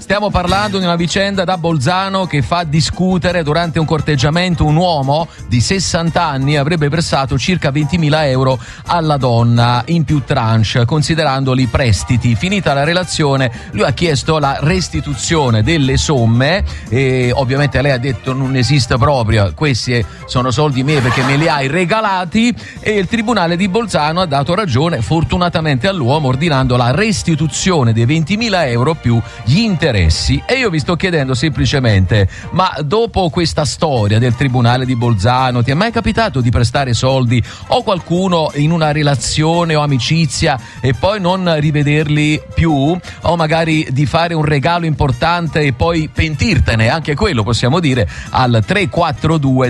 Stiamo parlando di una vicenda da Bolzano che fa discutere. Durante un corteggiamento un uomo di 60 anni avrebbe versato circa 20.000 euro alla donna in più tranche, considerandoli prestiti. Finita la relazione, lui ha chiesto la restituzione delle somme e ovviamente lei ha detto non esiste proprio, questi sono soldi miei perché me li hai regalati, e il tribunale di Bolzano ha dato ragione fortunatamente all'uomo, ordinando la restituzione dei 20.000 euro più gli interessi. E io vi sto chiedendo semplicemente, ma dopo questa storia del tribunale di Bolzano ti è mai capitato di prestare soldi o qualcuno in una relazione o amicizia e poi non rivederli più, o magari di fare un regalo importante e poi pentirtene? Anche quello possiamo dire al 342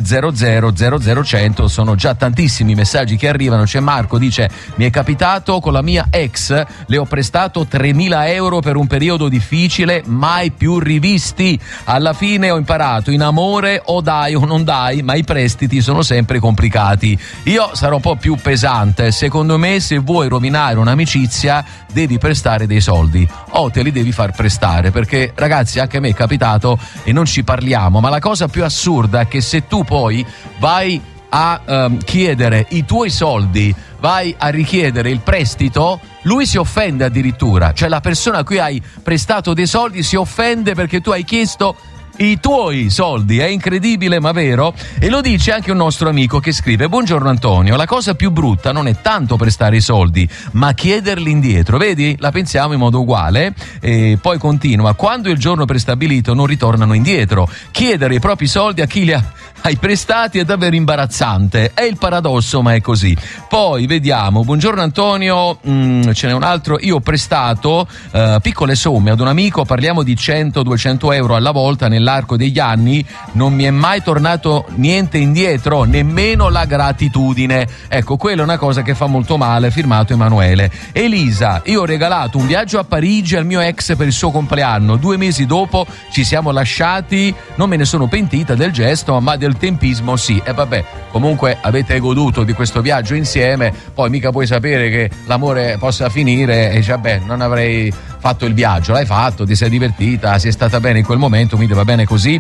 00 100. Sono già tantissimi i messaggi che arrivano. C'è Marco, dice: mi è capitato con la mia ex, le ho prestato 3.000 euro per un periodo difficile, mai più rivisti. Alla fine ho imparato, in amore o dai o non dai, ma i prestiti sono sempre complicati. Io sarò un po' più pesante. Secondo me, se vuoi rovinare un'amicizia devi prestare dei soldi o te li devi far prestare, perché ragazzi, anche a me è capitato e non ci parliamo, ma la cosa più assurda è che se tu poi vai a chiedere i tuoi soldi, vai a richiedere il prestito, lui si offende addirittura. Cioè la persona a cui hai prestato dei soldi si offende perché tu hai chiesto i tuoi soldi. È incredibile ma vero. E lo dice anche un nostro amico che scrive: buongiorno Antonio, la cosa più brutta non è tanto prestare i soldi ma chiederli indietro. Vedi, la pensiamo in modo uguale. E poi continua: quando il giorno prestabilito non ritornano indietro, chiedere i propri soldi a chi li hai prestati è davvero imbarazzante. È il paradosso, ma è così. Poi vediamo, buongiorno Antonio, ce n'è un altro. Io ho prestato piccole somme ad un amico, parliamo di 100-200 euro alla volta nell'arco degli anni, non mi è mai tornato niente indietro, nemmeno la gratitudine. Ecco, quella è una cosa che fa molto male. Firmato Emanuele. Elisa: io ho regalato un viaggio a Parigi al mio ex per il suo compleanno, 2 mesi dopo ci siamo lasciati, non me ne sono pentita del gesto, ma del tempismo sì. E vabbè, comunque avete goduto di questo viaggio insieme, poi mica puoi sapere che l'amore possa finire e vabbè, non avrei fatto il viaggio, l'hai fatto, ti sei divertita, sei stata bene in quel momento, quindi va bene così.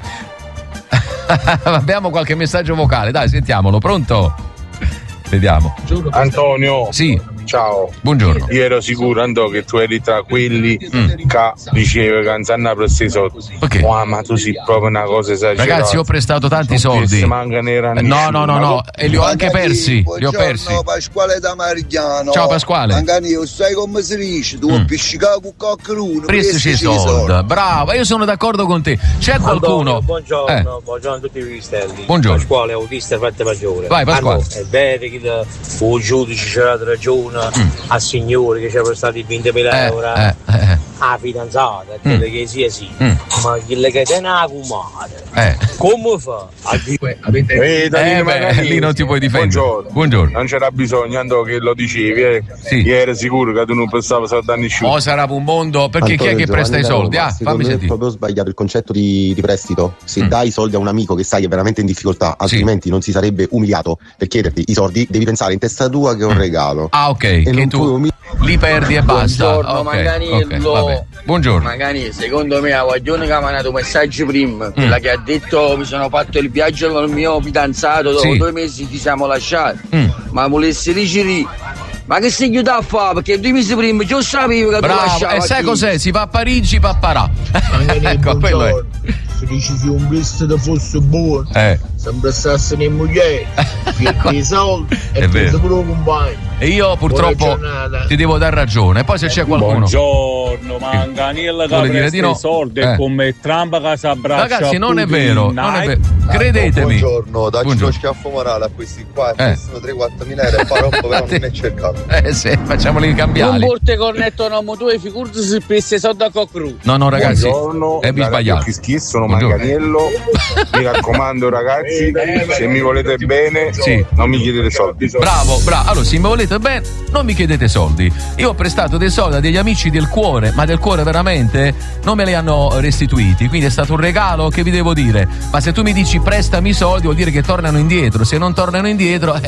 Abbiamo qualche messaggio vocale, dai, sentiamolo. Pronto? Vediamo. Antonio. Sì. Ciao. Buongiorno. Io ero sicuro, Antonio, che tu eri tra quelli che diceva che non sanno prestare i soldi. Perché? Wow, ma tu sei proprio una cosa esagerata. Ragazzi, ho prestato tanti soldi. No, e li ho anche persi. Li ho persi. Pasquale da Marigliano. Ciao Pasquale. Magari io sai come si dice, tu piscicare con qualcuno. Prestaci i soldi. Bravo, io sono d'accordo con te. C'è qualcuno? Buongiorno a tutti i vistelli. Buongiorno. Pasquale, autista e fette maggiore. Vai Pasquale. È vero che il giudice c'era ragione al signore che ci ha prestato i 20.000 euro a fidanzata, che sia sì, ma chi le chiede una comare, come fa? Lì non ti puoi difendere. Buongiorno. Non c'era bisogno, Antonio, che lo dicevi, sì. Io ero sicuro che tu non prestavi soldi a nessuno. Oh, sarà un mondo, perché Antonio, chi è che presta i soldi? Fammi sentire. È proprio sbagliato il concetto di prestito. Se dai i soldi a un amico che sai è veramente in difficoltà, altrimenti non si sarebbe umiliato per chiederti i soldi, devi pensare in testa tua che è un regalo. Ah, ok, e che tu li perdi e basta. Buongiorno, okay. Buongiorno. Magari secondo me la guaglione che mi ha mandato un messaggio prima, quella che ha detto mi sono fatto il viaggio con il mio fidanzato, dopo 2 mesi ci siamo lasciati, ma volessi dire ma che sei chiuso a fare? Perché 2 mesi prima io sapevo che tu lasciavi. E sai cos'è? Si va a Parigi, papparà. Ecco, quello è. Se dici un prestito fosse buono, sempre stesse le mogli, perché i soldi e preso pure un compagno. E io purtroppo ti devo dar ragione. E poi se c'è qualcuno. Buongiorno, Manganilla che presta i soldi è come Trump che si abbraccia. Ragazzi, non è vero, non è vero. Credetemi. Buongiorno, dacci lo schiaffo morale a questi qua e prestano 3-4 mila euro e poi rompo però non è cercato. Sì, facciamoli cambiare. Non porti cornetto no, tu e figurati se presti soldi a coccru. No, ragazzi, vi sbagliate. Sono Manganiello, mi raccomando ragazzi, se mi volete bene non mi chiedete soldi. Bravo, allora se mi volete bene non mi chiedete soldi. Io ho prestato dei soldi a degli amici del cuore, ma del cuore veramente non me li hanno restituiti, quindi è stato un regalo, che vi devo dire? Ma se tu mi dici prestami i soldi vuol dire che tornano indietro, se non tornano indietro